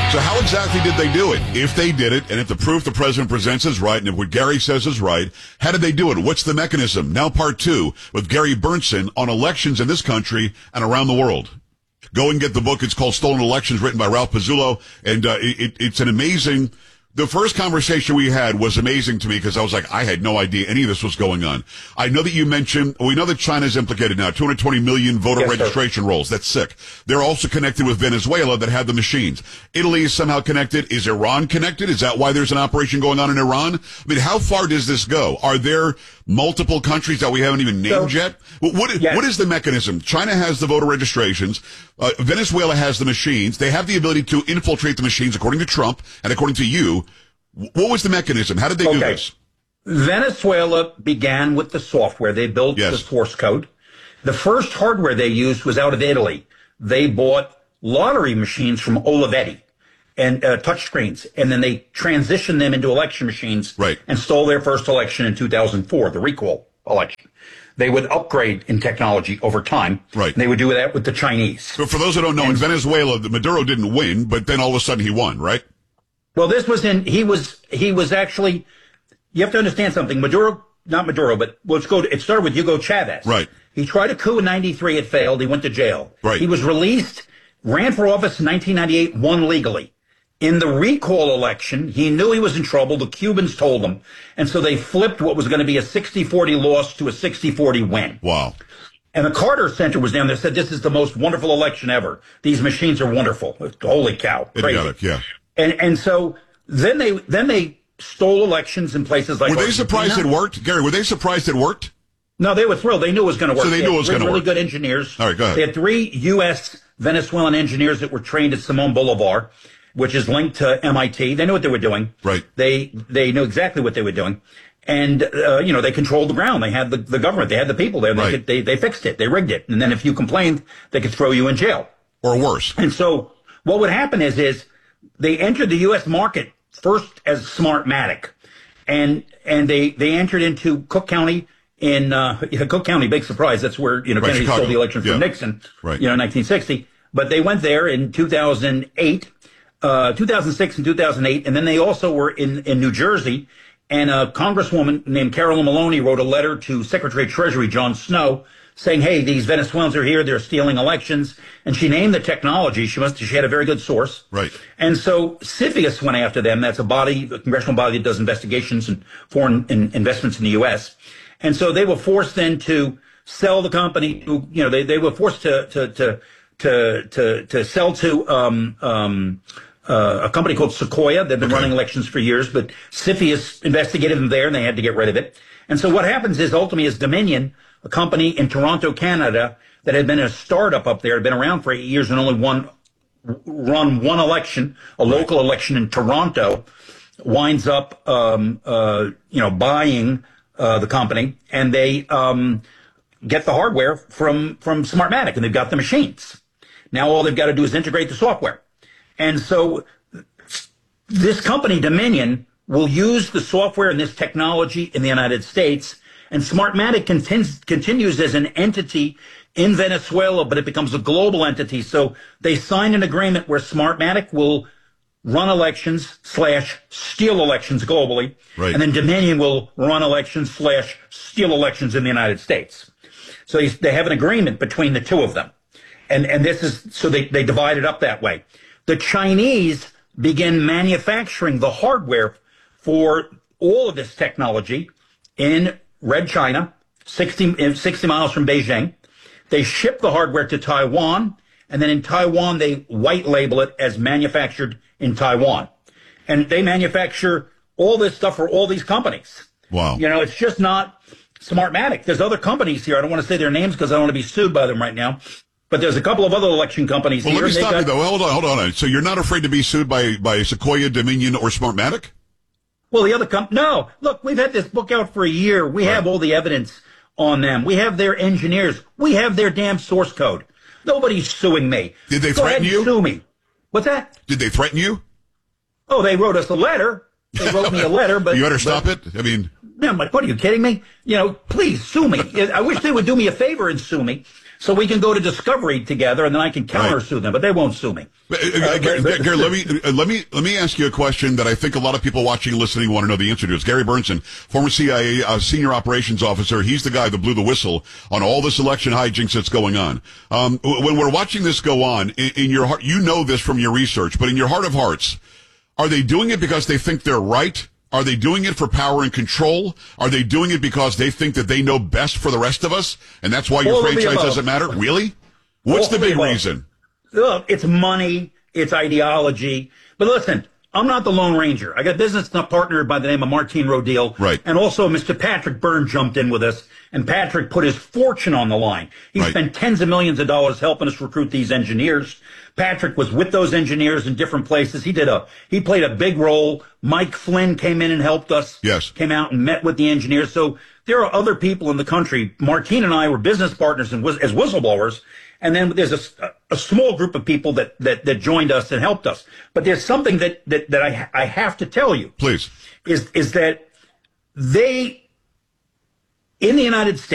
So how exactly did they do it? If they did it, and if the proof the president presents is right, and if what Gary says is right, how did they do it? What's the mechanism? Now part 2 with Gary Berntsen on elections in this country and around the world. Go and get the book. It's called Stolen Elections, written by Ralph Pizzullo. And it's an amazing... The first conversation we had was amazing to me because I was like, I had no idea any of this was going on. I know that you mentioned, we know that China's implicated now, 220 million voter registration rolls. That's sick. They're also connected with Venezuela that had the machines. Italy is somehow connected. Is Iran connected? Is that why there's an operation going on in Iran? I mean, how far does this go? Are there multiple countries that we haven't even named yet? What is the mechanism? China has the voter registrations. Venezuela has the machines. They have the ability to infiltrate the machines, according to Trump and according to you. What was the mechanism? How did they do this? Venezuela began with the software. They built the source code. The first hardware they used was out of Italy. They bought lottery machines from Olivetti and touchscreens, and then they transitioned them into election machines and stole their first election in 2004, the recall election. They would upgrade in technology over time. Right. And they would do that with the Chinese. But for those who don't know, in Venezuela, Maduro didn't win, but then all of a sudden he won, right? Well, this was he was actually, you have to understand something. Not Maduro, but it started with Hugo Chavez. Right. He tried a coup in 93. It failed. He went to jail. Right. He was released, ran for office in 1998, won legally. In the recall election, he knew he was in trouble. The Cubans told him. And so they flipped what was going to be a 60-40 loss to a 60-40 win. Wow. And the Carter Center was down there, said, this is the most wonderful election ever. These machines are wonderful. Holy cow. Crazy. Idiotic, yeah. And so then they stole elections in places like Were they surprised it worked? Gary, were they surprised it worked? No, they were thrilled. They knew it was going to work. So they knew it was going to work. Really good engineers. All right, go ahead. They had 3 U.S. Venezuelan engineers that were trained at Simon Bolivar, which is linked to MIT. They knew what they were doing. Right. They knew exactly what they were doing. And, they controlled the ground. They had the government. They had the people there. They fixed it. They rigged it. And then if you complained, they could throw you in jail. Or worse. And so what would happen is they entered the U.S. market first as Smartmatic. And they entered into Cook County Cook County, big surprise. That's where, Kennedy stole the election from Nixon, in 1960. But they went there in 2008, 2006 and 2008. And then they also were in New Jersey. And a congresswoman named Carolyn Maloney wrote a letter to Secretary of Treasury John Snow saying, hey, these Venezuelans are here. They're stealing elections. And she named the technology. She had a very good source. Right. And so CFIUS went after them. That's a congressional body that does investigations and foreign investments in the U.S. And so they were forced then to sell the company. They were forced to sell to a company called Sequoia. They've been running elections for years, but CFIUS investigated them there, and they had to get rid of it. And so what happens is ultimately is Dominion, a company in Toronto, Canada, that had been a startup up there, had been around for 8 years and only run one election, a local election in Toronto, winds up buying the company, and they get the hardware from Smartmatic, and they've got the machines. Now all they've got to do is integrate the software. And so this company, Dominion, will use the software and this technology in the United States, and Smartmatic continues as an entity in Venezuela, but it becomes a global entity. So they signed an agreement where Smartmatic will run elections / steal elections globally, and then Dominion will run elections / steal elections in the United States. So they have an agreement between the two of them. And this is, so they divide it up that way. The Chinese begin manufacturing the hardware for all of this technology in Red China, 60 miles from Beijing. They ship the hardware to Taiwan, and then in Taiwan, they white label it as manufactured in Taiwan. And they manufacture all this stuff for all these companies. Wow. It's just not Smartmatic. There's other companies here. I don't want to say their names because I don't want to be sued by them right now. But there's a couple of other election companies here. Let me stop you, though. Hold on. So you're not afraid to be sued by Sequoia, Dominion, or Smartmatic? Well, the other no. Look, we've had this book out for a year. We have all the evidence on them. We have their engineers. We have their damn source code. Nobody's suing me. Did they Go threaten ahead you? And sue me. What's that? Did they threaten you? Oh, they wrote us a letter. They wrote me a letter, but you better stop it. I mean, I'm like, what are you kidding me? Please sue me. I wish they would do me a favor and sue me. so we can go to discovery together, and then I can countersue them, but they won't sue me. Gary, let me ask you a question that I think a lot of people watching and listening want to know the answer to. It's Gary Berntsen, former CIA senior operations officer. He's the guy that blew the whistle on all this election hijinks that's going on. When we're watching this go on, in your heart, you know this from your research, but in your heart of hearts, are they doing it because they think they're right? Are they doing it for power and control? Are they doing it because they think that they know best for the rest of us, and that's why your franchise doesn't matter? Really? What's the big reason? Look, it's money, it's ideology. But listen, I'm not the Lone Ranger. I got a business partner by the name of Martine Rodil. Right. And also Mr. Patrick Byrne jumped in with us, and Patrick put his fortune on the line. He spent tens of millions of dollars helping us recruit these engineers. Patrick was with those engineers in different places. He played a big role. Mike Flynn came in and helped us. Yes. Came out and met with the engineers. So there are other people in the country. Martine and I were business partners as whistleblowers. And then there's a small group of people that joined us and helped us. But there's something that I have to tell you. Please. Is that they, in the United States,